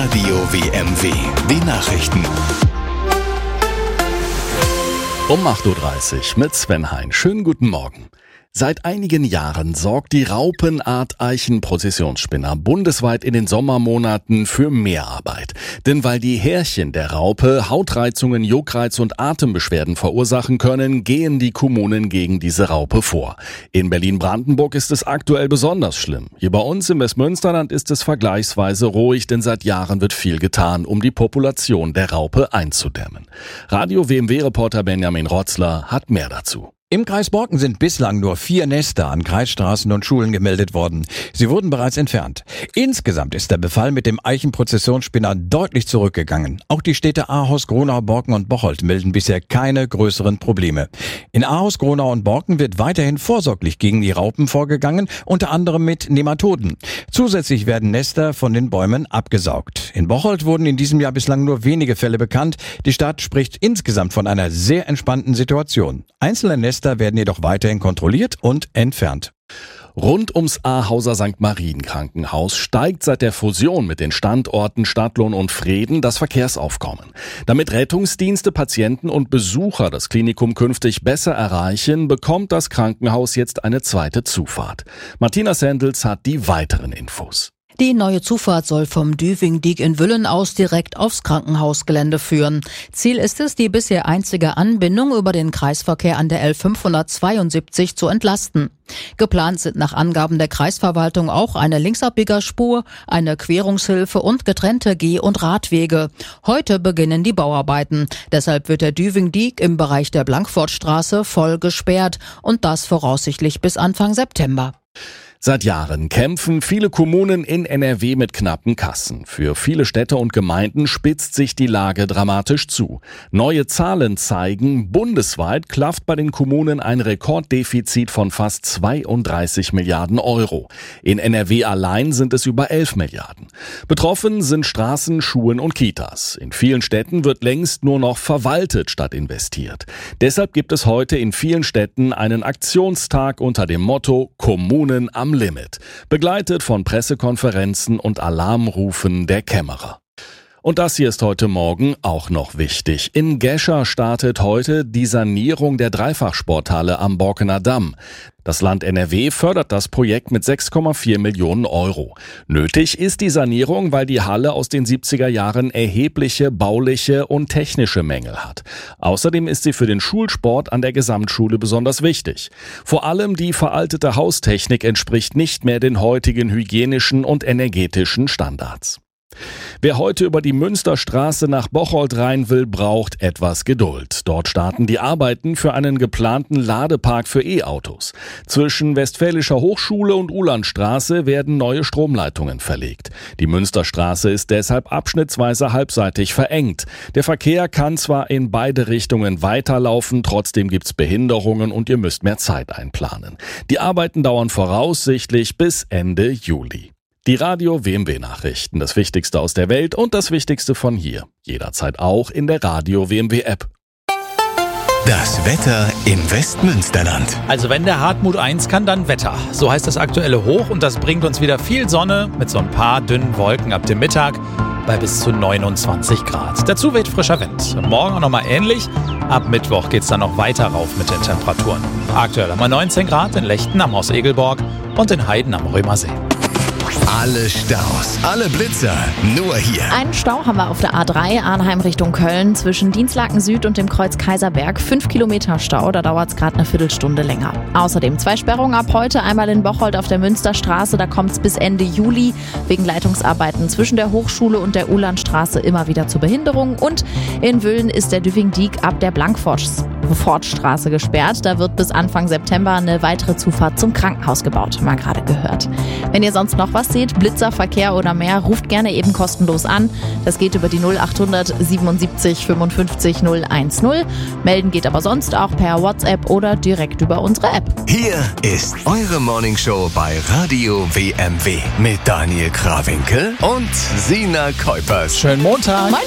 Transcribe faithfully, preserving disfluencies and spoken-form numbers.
Radio W M W, die Nachrichten. Um acht Uhr dreißig mit Sven Hein. Schönen guten Morgen. Seit einigen Jahren sorgt die Raupenart Eichen-Prozessionsspinner bundesweit in den Sommermonaten für Mehrarbeit. Denn weil die Härchen der Raupe Hautreizungen, Juckreiz und Atembeschwerden verursachen können, gehen die Kommunen gegen diese Raupe vor. In Berlin-Brandenburg ist es aktuell besonders schlimm. Hier bei uns im Westmünsterland ist es vergleichsweise ruhig, denn seit Jahren wird viel getan, um die Population der Raupe einzudämmen. Radio W M W-Reporter Benjamin Rotzler hat mehr dazu. Im Kreis Borken sind bislang nur vier Nester an Kreisstraßen und Schulen gemeldet worden. Sie wurden bereits entfernt. Insgesamt ist der Befall mit dem Eichen-Prozessionsspinner deutlich zurückgegangen. Auch die Städte Ahaus, Gronau, Borken und Bocholt melden bisher keine größeren Probleme. In Ahaus, Gronau und Borken wird weiterhin vorsorglich gegen die Raupen vorgegangen, unter anderem mit Nematoden. Zusätzlich werden Nester von den Bäumen abgesaugt. In Bocholt wurden in diesem Jahr bislang nur wenige Fälle bekannt. Die Stadt spricht insgesamt von einer sehr entspannten Situation. Einzelne Nester werden jedoch weiterhin kontrolliert und entfernt. Rund ums Ahauser Sankt Marien Krankenhaus steigt seit der Fusion mit den Standorten Stadtlohn und Vreden das Verkehrsaufkommen. Damit Rettungsdienste, Patienten und Besucher das Klinikum künftig besser erreichen, bekommt das Krankenhaus jetzt eine zweite Zufahrt. Martina Sendels hat die weiteren Infos. Die neue Zufahrt soll vom Düvingdiek in Wüllen aus direkt aufs Krankenhausgelände führen. Ziel ist es, die bisher einzige Anbindung über den Kreisverkehr an der L fünfhundertzweiundsiebzig zu entlasten. Geplant sind nach Angaben der Kreisverwaltung auch eine Linksabbiegerspur, eine Querungshilfe und getrennte Geh- und Radwege. Heute beginnen die Bauarbeiten. Deshalb wird der Düvingdiek im Bereich der Blankfortstraße voll gesperrt und das voraussichtlich bis Anfang September. Seit Jahren kämpfen viele Kommunen in N R W mit knappen Kassen. Für viele Städte und Gemeinden spitzt sich die Lage dramatisch zu. Neue Zahlen zeigen, bundesweit klafft bei den Kommunen ein Rekorddefizit von fast zweiunddreißig Milliarden Euro. In N R W allein sind es über elf Milliarden. Betroffen sind Straßen, Schulen und Kitas. In vielen Städten wird längst nur noch verwaltet statt investiert. Deshalb gibt es heute in vielen Städten einen Aktionstag unter dem Motto Kommunen am Limit, begleitet von Pressekonferenzen und Alarmrufen der Kämmerer. Und das hier ist heute Morgen auch noch wichtig. In Gescher startet heute die Sanierung der Dreifachsporthalle am Borkener Damm. Das Land N R W fördert das Projekt mit sechs Komma vier Millionen Euro. Nötig ist die Sanierung, weil die Halle aus den siebziger Jahren erhebliche bauliche und technische Mängel hat. Außerdem ist sie für den Schulsport an der Gesamtschule besonders wichtig. Vor allem die veraltete Haustechnik entspricht nicht mehr den heutigen hygienischen und energetischen Standards. Wer heute über die Münsterstraße nach Bocholt rein will, braucht etwas Geduld. Dort starten die Arbeiten für einen geplanten Ladepark für E-Autos. Zwischen Westfälischer Hochschule und Uhlandstraße werden neue Stromleitungen verlegt. Die Münsterstraße ist deshalb abschnittsweise halbseitig verengt. Der Verkehr kann zwar in beide Richtungen weiterlaufen, trotzdem gibt's Behinderungen und ihr müsst mehr Zeit einplanen. Die Arbeiten dauern voraussichtlich bis Ende Juli. Die Radio W M W-Nachrichten, das Wichtigste aus der Welt und das Wichtigste von hier. Jederzeit auch in der Radio W M W-App. Das Wetter im Westmünsterland. Also wenn der Hartmut eins kann, dann Wetter. So heißt das aktuelle Hoch und das bringt uns wieder viel Sonne mit so ein paar dünnen Wolken ab dem Mittag bei bis zu neunundzwanzig Grad. Dazu weht frischer Wind. Morgen auch nochmal ähnlich. Ab Mittwoch geht's dann noch weiter rauf mit den Temperaturen. Aktuell haben wir neunzehn Grad in Lechten am Haus Egelborg und in Heiden am Römersee. Alle Staus, alle Blitzer, nur hier. Einen Stau haben wir auf der A drei Arnheim Richtung Köln zwischen Dienstlaken Süd und dem Kreuz Kaiserberg. Fünf Kilometer Stau, da dauert es gerade eine Viertelstunde länger. Außerdem zwei Sperrungen ab heute, einmal in Bocholt auf der Münsterstraße, da kommt es bis Ende Juli wegen Leitungsarbeiten zwischen der Hochschule und der Uhlandstraße immer wieder zu Behinderungen. Und in Wüllen ist der Düvingdiek ab der Blankfortstraße gesperrt. Da wird bis Anfang September eine weitere Zufahrt zum Krankenhaus gebaut, haben wir gerade gehört. Wenn ihr sonst noch was seht, Blitzer, Verkehr oder mehr, ruft gerne eben kostenlos an. Das geht über die null achthundert siebenundsiebzig fünfundfünfzig null eins null. Melden geht aber sonst auch per WhatsApp oder direkt über unsere App. Hier ist eure Morningshow bei Radio W M W mit Daniel Krawinkel und Sina Kuipers. Schönen Montag. Moin.